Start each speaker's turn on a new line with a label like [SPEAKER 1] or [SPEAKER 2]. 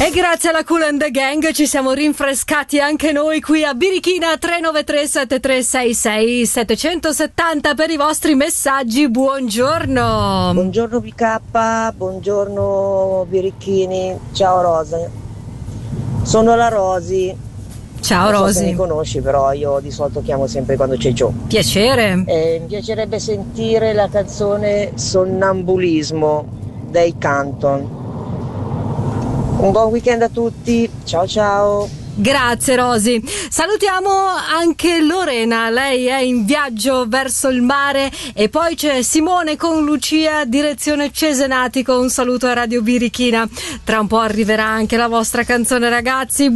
[SPEAKER 1] E grazie alla Kool and the Gang ci siamo rinfrescati anche noi qui a Birichina. 393 7366 770 per i vostri messaggi. Buongiorno.
[SPEAKER 2] Buongiorno BK, buongiorno Birichini. Ciao Rosa. Sono la Rosi.
[SPEAKER 1] Ciao
[SPEAKER 2] non so
[SPEAKER 1] Rosi.
[SPEAKER 2] se mi conosci, però io di solito chiamo sempre quando c'è Gio.
[SPEAKER 1] Piacere.
[SPEAKER 2] Mi piacerebbe sentire la canzone Sonnambulismo dei Canton. Un buon weekend a tutti, ciao ciao.
[SPEAKER 1] Grazie Rosi. Salutiamo anche Lorena, lei è in viaggio verso il mare, e poi c'è Simone con Lucia direzione Cesenatico. Un saluto a Radio Birichina. Tra un po' arriverà anche la vostra canzone, ragazzi.